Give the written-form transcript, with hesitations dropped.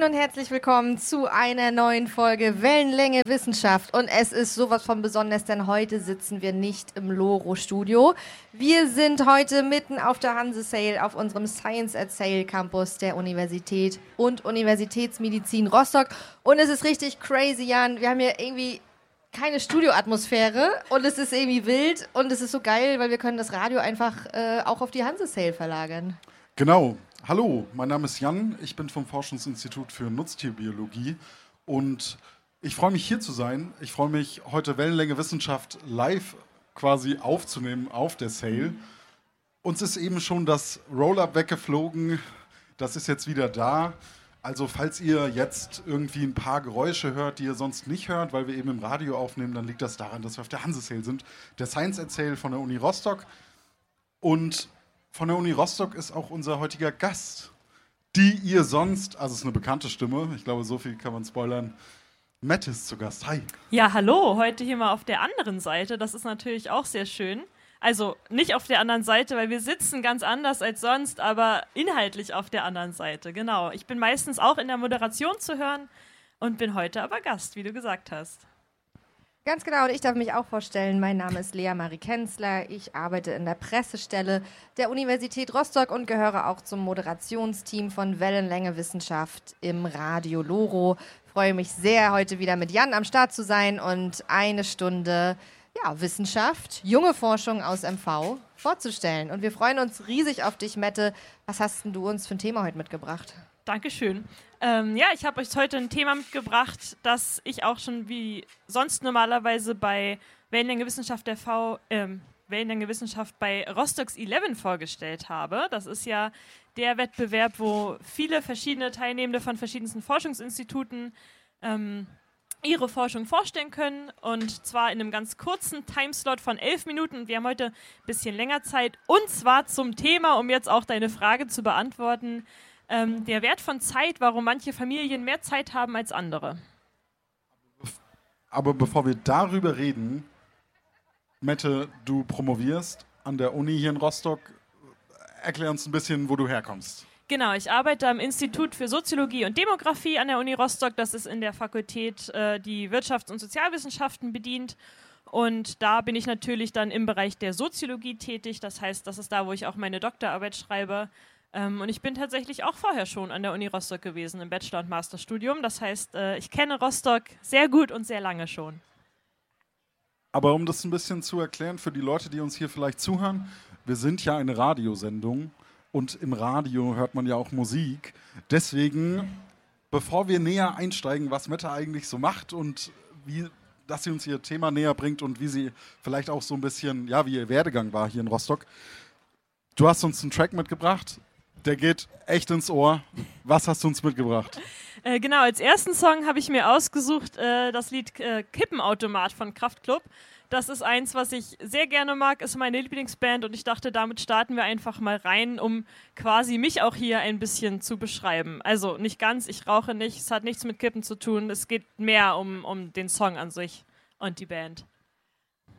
Moin und herzlich willkommen zu einer neuen Folge Wellenlänge Wissenschaft. Und es ist sowas von besonders, denn heute sitzen wir nicht im Loro-Studio. Wir sind heute mitten auf der Hanse-Sale auf unserem Science at Sale Campus der Universität und Universitätsmedizin Rostock. Und es ist richtig crazy, Jan. Wir haben hier irgendwie keine Studioatmosphäre und es ist irgendwie wild und es ist so geil, weil wir können das Radio einfach auch auf die Hanse-Sale verlagern. Genau. Hallo, mein Name ist Jan, ich bin vom Forschungsinstitut für Nutztierbiologie und ich freue mich hier zu sein. Ich freue mich, heute Wellenlänge Wissenschaft live quasi aufzunehmen auf der Sale. Uns ist eben schon das Roll-Up weggeflogen, das ist jetzt wieder da. Also falls ihr jetzt irgendwie ein paar Geräusche hört, die ihr sonst nicht hört, weil wir eben im Radio aufnehmen, dann liegt das daran, dass wir auf der Hanse-Sale sind, der Science at Sale von der Uni Rostock. Und von der Uni Rostock ist auch unser heutiger Gast, die ihr sonst, also es ist eine bekannte Stimme, ich glaube, so viel kann man spoilern. Mette ist zu Gast. Hi. Ja, hallo, heute hier mal auf der anderen Seite, das ist natürlich auch sehr schön. Also nicht auf der anderen Seite, weil wir sitzen ganz anders als sonst, aber inhaltlich auf der anderen Seite, genau. Ich bin meistens auch in der Moderation zu hören und bin heute aber Gast, wie du gesagt hast. Ganz genau, und ich darf mich auch vorstellen. Mein Name ist Lea Marie Kenzler. Ich arbeite in der Pressestelle der Universität Rostock und gehöre auch zum Moderationsteam von Wellenlänge Wissenschaft im Radio Loro. Freue mich sehr, heute wieder mit Jan am Start zu sein und eine Stunde Wissenschaft, junge Forschung aus MV vorzustellen. Und wir freuen uns riesig auf dich, Mette. Was hast denn du uns für ein Thema heute mitgebracht? Dankeschön. Ich habe euch heute ein Thema mitgebracht, das ich auch schon wie sonst normalerweise bei Wellenlänge Wissenschaft Wellenlänge Wissenschaft bei Rostocks 11 vorgestellt habe. Das ist ja der Wettbewerb, wo viele verschiedene Teilnehmende von verschiedensten Forschungsinstituten ihre Forschung vorstellen können, und zwar in einem ganz kurzen Timeslot von 11 Minuten. Wir haben heute ein bisschen länger Zeit, und zwar zum Thema, um jetzt auch deine Frage zu beantworten, der Wert von Zeit, warum manche Familien mehr Zeit haben als andere. Aber bevor wir darüber reden, Mette, du promovierst an der Uni hier in Rostock. Erklär uns ein bisschen, wo du herkommst. Genau, ich arbeite am Institut für Soziologie und Demografie an der Uni Rostock. Das ist in der Fakultät, die Wirtschafts- und Sozialwissenschaften bedient. Und da bin ich natürlich dann im Bereich der Soziologie tätig. Das heißt, das ist da, wo ich auch meine Doktorarbeit schreibe. Und ich bin tatsächlich auch vorher schon an der Uni Rostock gewesen, im Bachelor- und Masterstudium. Das heißt, ich kenne Rostock sehr gut und sehr lange schon. Aber um das ein bisschen zu erklären für die Leute, die uns hier vielleicht zuhören, wir sind ja eine Radiosendung und im Radio hört man ja auch Musik. Deswegen, bevor wir näher einsteigen, was Mette eigentlich so macht und dass sie uns ihr Thema näher bringt und wie sie vielleicht auch so ein bisschen, wie ihr Werdegang war hier in Rostock. Du hast uns einen Track mitgebracht. Der geht echt ins Ohr. Was hast du uns mitgebracht? Genau, als ersten Song habe ich mir ausgesucht das Lied Kippenautomat von Kraftklub. Das ist eins, was ich sehr gerne mag, ist meine Lieblingsband, und ich dachte, damit starten wir einfach mal rein, um quasi mich auch hier ein bisschen zu beschreiben. Also nicht ganz, ich rauche nicht, es hat nichts mit Kippen zu tun, es geht mehr um den Song an sich und die Band.